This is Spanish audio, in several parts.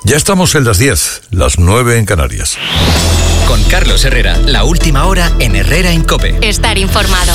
Ya estamos en las 10, las 9 en Canarias. Con Carlos Herrera, la última hora en Herrera en COPE. Estar informado.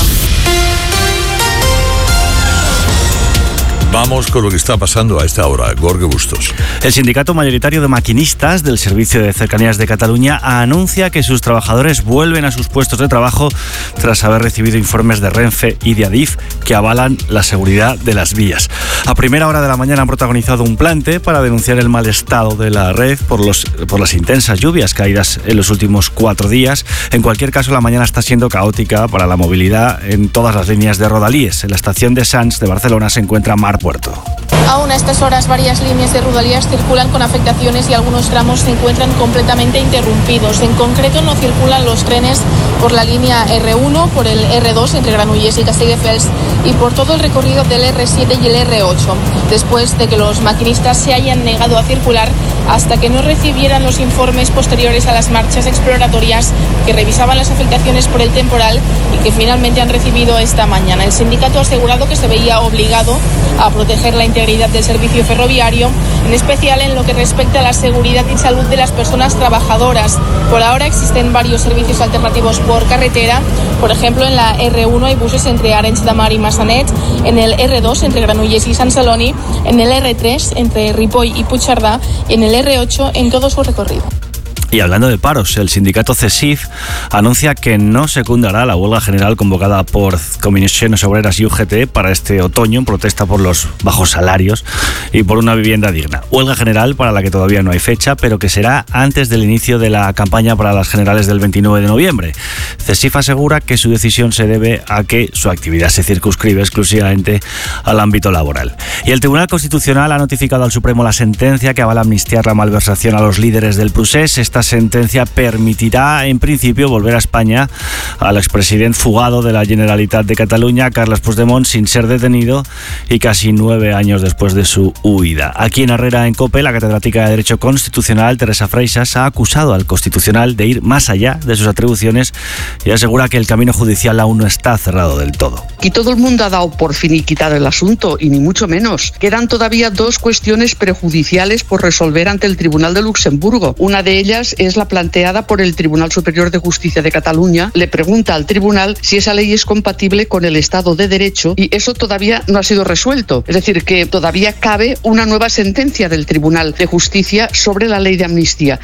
Vamos con lo que está pasando a esta hora. Jorge Bustos. El sindicato mayoritario de maquinistas del Servicio de Cercanías de Cataluña anuncia que sus trabajadores vuelven a sus puestos de trabajo tras haber recibido informes de Renfe y de Adif que avalan la seguridad de las vías. A primera hora de la mañana han protagonizado un plante para denunciar el mal estado de la red por las intensas lluvias caídas en los últimos 4 días. En cualquier caso, la mañana está siendo caótica para la movilidad en todas las líneas de Rodalies. En la estación de Sants de Barcelona se encuentra Mar Puerto. Aún a estas horas varias líneas de Rodalies circulan con afectaciones y algunos tramos se encuentran completamente interrumpidos. En concreto no circulan los trenes por la línea R1, por el R2 entre Granollers y Castelldefels y por todo el recorrido del R7 y el R8, después de que los maquinistas se hayan negado a circular hasta que no recibieran los informes posteriores a las marchas exploratorias que revisaban las afectaciones por el temporal y que finalmente han recibido esta mañana. El sindicato ha asegurado que se veía obligado a proteger la integridad del servicio ferroviario, en especial en lo que respecta a la seguridad y salud de las personas trabajadoras. Por ahora existen varios servicios alternativos por carretera, por ejemplo en la R1 hay buses entre Arenys de Mar y Massanet, en el R2 entre Granollers y Sant Celoni, en el R3 entre Ripoll y Puigcerdà y en el R8 en todo su recorrido. Y hablando de paros, el sindicato CESIF anuncia que no secundará la huelga general convocada por Comissiones Obreras y UGT para este otoño en protesta por los bajos salarios y por una vivienda digna. Huelga general para la que todavía no hay fecha, pero que será antes del inicio de la campaña para las generales del 29 de noviembre. CESIF asegura que su decisión se debe a que su actividad se circunscribe exclusivamente al ámbito laboral. Y el Tribunal Constitucional ha notificado al Supremo la sentencia que avala amnistiar la malversación a los líderes del procés. Esta sentencia permitirá, en principio, volver a España al expresidente fugado de la Generalitat de Cataluña, Carles Puigdemont, sin ser detenido y casi 9 años después de su huida. Aquí en Herrera en COPE, la catedrática de Derecho Constitucional, Teresa Freixas, ha acusado al Constitucional de ir más allá de sus atribuciones y asegura que el camino judicial aún no está cerrado del todo. Y todo el mundo ha dado por finiquitado el asunto, y ni mucho menos. Quedan todavía 2 cuestiones prejudiciales por resolver ante el Tribunal de Luxemburgo. Una de ellas es la planteada por el Tribunal Superior de Justicia de Cataluña. Le pregunta al tribunal si esa ley es compatible con el Estado de Derecho y eso todavía no ha sido resuelto. Es decir, que todavía cabe una nueva sentencia del Tribunal de Justicia sobre la ley de amnistía.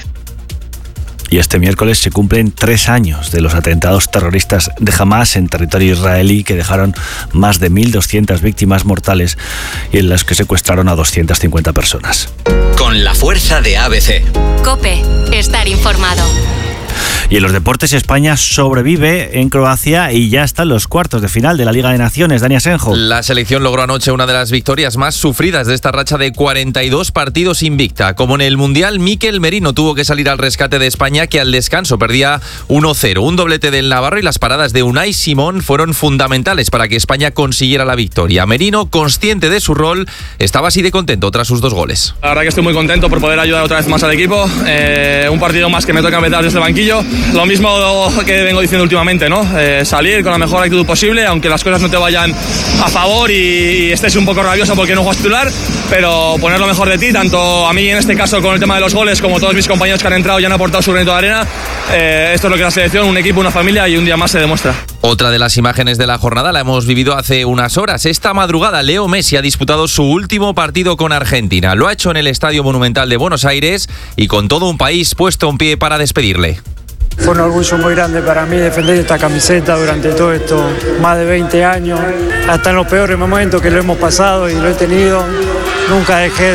Y este miércoles se cumplen 3 años de los atentados terroristas de Hamás en territorio israelí que dejaron más de 1.200 víctimas mortales y en las que secuestraron a 250 personas. Con la fuerza de ABC. COPE, estar informado. Y en los deportes, España sobrevive en Croacia y ya están los cuartos de final de la Liga de Naciones. Dani Asenjo. La selección logró anoche una de las victorias más sufridas de esta racha de 42 partidos invicta. Como en el Mundial, Mikel Merino tuvo que salir al rescate de España, que al descanso perdía 1-0. Un doblete del navarro y las paradas de Unai Simón fueron fundamentales para que España consiguiera la victoria. Merino, consciente de su rol, estaba así de contento tras sus 2 goles. La verdad que estoy muy contento por poder ayudar otra vez más al equipo. Un partido más que me toca empezar desde el banquillo. Lo mismo que vengo diciendo últimamente, ¿no? Salir con la mejor actitud posible, aunque las cosas no te vayan a favor y estés un poco rabioso porque no juegas titular, pero poner lo mejor de ti, tanto a mí en este caso con el tema de los goles, como todos mis compañeros que han entrado y han aportado su granito de arena. Esto es lo que es la selección, un equipo, una familia, y un día más se demuestra. Otra de las imágenes de la jornada la hemos vivido hace unas horas. Esta madrugada, Leo Messi ha disputado su último partido con Argentina. Lo ha hecho en el Estadio Monumental de Buenos Aires y con todo un país puesto en pie para despedirle. Fue un orgullo muy grande para mí defender esta camiseta durante todo esto, más de 20 años, hasta en los peores momentos que lo hemos pasado y lo he tenido. Nunca dejé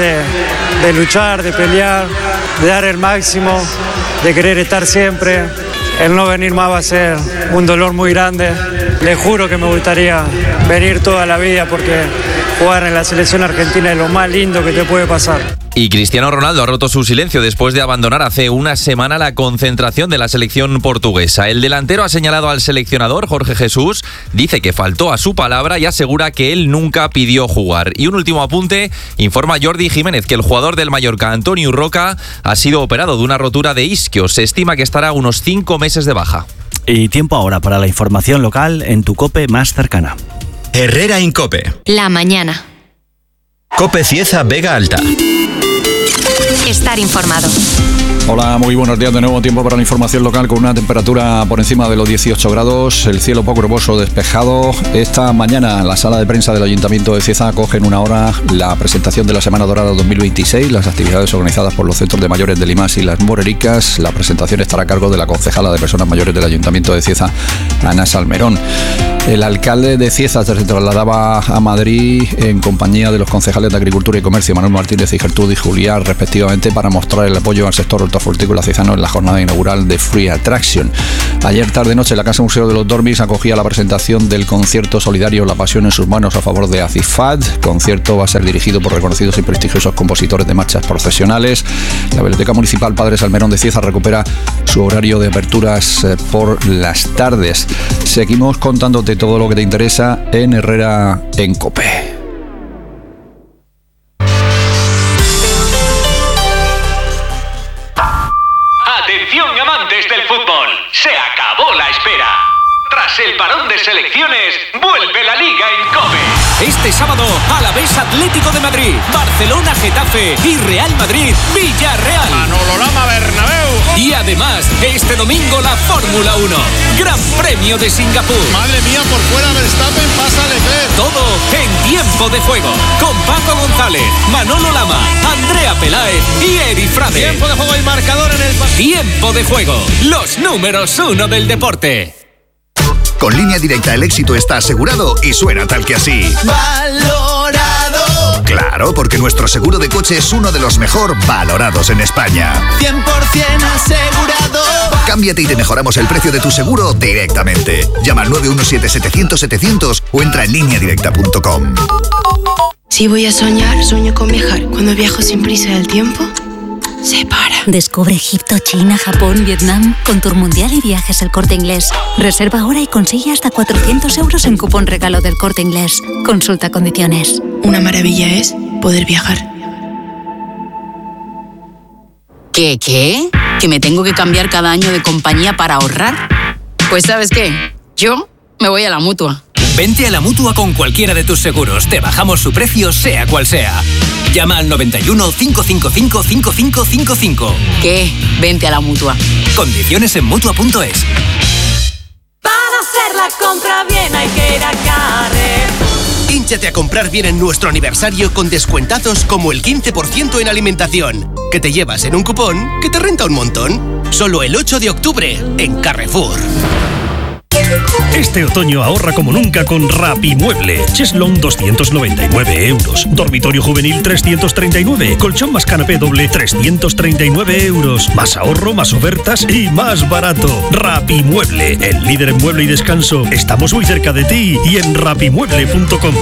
de luchar, de pelear, de dar el máximo, de querer estar siempre. El no venir más va a ser un dolor muy grande. Les juro que me gustaría venir toda la vida porque jugar en la selección argentina es lo más lindo que te puede pasar. Y Cristiano Ronaldo ha roto su silencio después de abandonar hace una semana la concentración de la selección portuguesa. El delantero ha señalado al seleccionador, Jorge Jesús, dice que faltó a su palabra y asegura que él nunca pidió jugar. Y un último apunte, informa Jordi Jiménez que el jugador del Mallorca, Antonio Roca, ha sido operado de una rotura de isquios. Se estima que estará unos 5 meses de baja. Y tiempo ahora para la información local en tu COPE más cercana. Herrera en COPE. La mañana. COPE Cieza Vega Alta. Estar informado. Hola, muy buenos días de nuevo. Tiempo para la información local con una temperatura por encima de los 18 grados. El cielo poco nuboso, despejado. Esta mañana la sala de prensa del Ayuntamiento de Cieza acoge en una hora la presentación de la Semana Dorada 2026, las actividades organizadas por los centros de mayores de Limas y las Morericas. La presentación estará a cargo de la concejala de Personas Mayores del Ayuntamiento de Cieza, Ana Salmerón. El alcalde de Cieza se trasladaba a Madrid en compañía de los concejales de Agricultura y Comercio, Manuel Martínez y Gertrudis Juliá, respectivamente, para mostrar el apoyo al sector hortofrutícola ciezano en la jornada inaugural de Free Attraction. Ayer tarde-noche la Casa Museo de los Dormis acogía la presentación del concierto solidario La Pasión en sus manos a favor de Acifad. El concierto va a ser dirigido por reconocidos y prestigiosos compositores de marchas profesionales. La Biblioteca Municipal Padre Salmerón de Cieza recupera su horario de aperturas por las tardes. Seguimos contándote todo lo que te interesa en Herrera en COPE. Atención, amantes del fútbol, se acabó la espera. Tras el parón de selecciones, vuelve la Liga en COPE. Este sábado, Alavés Atlético de Madrid, Barcelona Getafe y Real Madrid Villarreal. Manolo Lama Bernabéu. Y además, este domingo la Fórmula 1, Gran Premio de Singapur. Madre mía, por fuera Verstappen, pasa Leclerc. Todo en Tiempo de Juego, con Paco González, Manolo Lama, Andrea Peláez y Eri Frade. Tiempo de juego y marcador en el... Tiempo de Juego, los números 1 del deporte. Con Línea Directa el éxito está asegurado y suena tal que así. ¡Valorado! Claro, porque nuestro seguro de coche es uno de los mejor valorados en España. 100% asegurado. Cámbiate y te mejoramos el precio de tu seguro directamente. Llama al 917-700-700 o entra en lineadirecta.com. Si voy a soñar, sueño con viajar. Cuando viajo sin prisa del tiempo, se para. Descubre Egipto, China, Japón, Vietnam con Tour Mundial y Viajes El Corte Inglés. Reserva ahora y consigue hasta 400 euros en cupón regalo del Corte Inglés. Consulta condiciones. Una maravilla es poder viajar. ¿Qué? ¿Que me tengo que cambiar cada año de compañía para ahorrar? Pues ¿sabes qué? Yo me voy a la Mutua. Vente a la Mutua con cualquiera de tus seguros. Te bajamos su precio, sea cual sea. Llama al 91 555 5555. ¿Qué? Vente a la Mutua. Condiciones en Mutua.es. Para hacer la compra bien hay que ir a Carrer. Hínchate a comprar bien en nuestro aniversario con descuentazos como el 15% en alimentación, que te llevas en un cupón que te renta un montón. Solo el 8 de octubre en Carrefour. Este otoño ahorra como nunca con Rapimueble. Cheslón 299 euros. Dormitorio juvenil 339. Colchón más canapé doble 339 euros. Más ahorro, más ofertas y más barato. Rapimueble, el líder en mueble y descanso. Estamos muy cerca de ti y en rapimueble.com.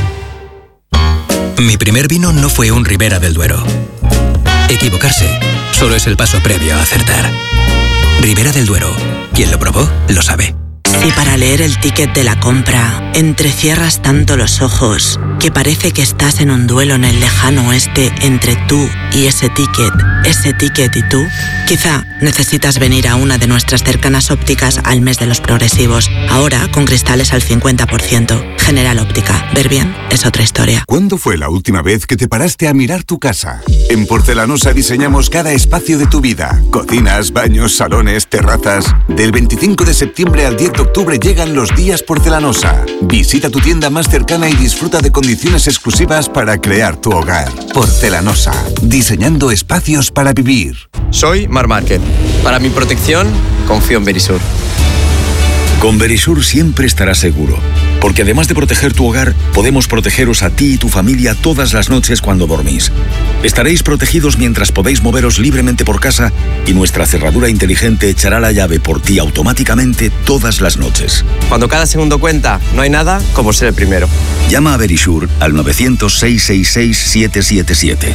Mi primer vino no fue un Ribera del Duero. Equivocarse solo es el paso previo a acertar. Ribera del Duero. Quien lo probó, lo sabe. Si para leer el ticket de la compra entrecierras tanto los ojos que parece que estás en un duelo en el lejano oeste entre tú y ese ticket y tú, quizá necesitas venir a una de nuestras cercanas ópticas al mes de los progresivos. Ahora con cristales al 50%. General Óptica. Ver bien es otra historia. ¿Cuándo fue la última vez que te paraste a mirar tu casa? En Porcelanosa diseñamos cada espacio de tu vida. Cocinas, baños, salones, terrazas. Del 25 de septiembre al 10 de octubre llegan los días Porcelanosa. Visita tu tienda más cercana y disfruta de condiciones exclusivas para crear tu hogar. Porcelanosa. Diseñando espacios para vivir. Soy Mar Márquez. Para mi protección, confío en Verisur. Con Verisur siempre estarás seguro, porque además de proteger tu hogar, podemos protegeros a ti y tu familia todas las noches cuando dormís. Estaréis protegidos mientras podéis moveros libremente por casa y nuestra cerradura inteligente echará la llave por ti automáticamente todas las noches. Cuando cada segundo cuenta, no hay nada como ser el primero. Llama a Verisur al 900-666-777.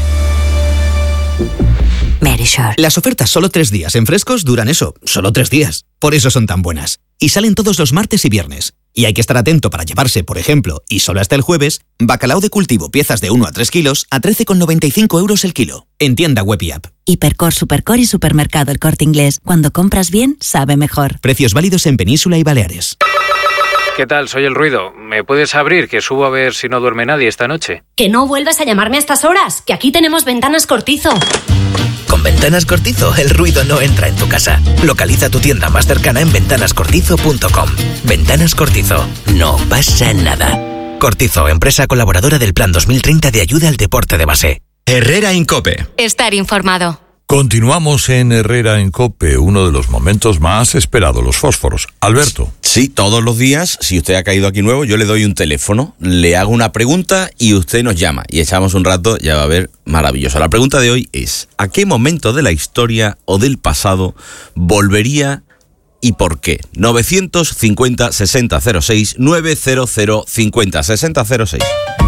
Verisur. Las ofertas solo 3 días en Frescos duran eso, solo 3 días. Por eso son tan buenas. Y salen todos los martes y viernes. Y hay que estar atento para llevarse, por ejemplo, y solo hasta el jueves, bacalao de cultivo piezas de 1 a 3 kilos a 13,95 euros el kilo. En tienda web y app. Hipercor, Supercor y Supermercado El Corte Inglés. Cuando compras bien, sabe mejor. Precios válidos en Península y Baleares. ¿Qué tal? Soy el Ruido. ¿Me puedes abrir? Que subo a ver si no duerme nadie esta noche. Que no vuelvas a llamarme a estas horas, que aquí tenemos Ventanas Cortizo. Con Ventanas Cortizo, el ruido no entra en tu casa. Localiza tu tienda más cercana en ventanascortizo.com. Ventanas Cortizo. No pasa nada. Cortizo, empresa colaboradora del Plan 2030 de ayuda al deporte de base. Herrera en COPE. Estar informado. Continuamos en Herrera en COPE, uno de los momentos más esperados, los fósforos. Alberto. Sí, todos los días, si usted ha caído aquí nuevo, yo le doy un teléfono, le hago una pregunta y usted nos llama. Y echamos un rato, ya va a ver, maravilloso. La pregunta de hoy es, ¿a qué momento de la historia o del pasado volvería y por qué? 950 60 06 900 50 60 06.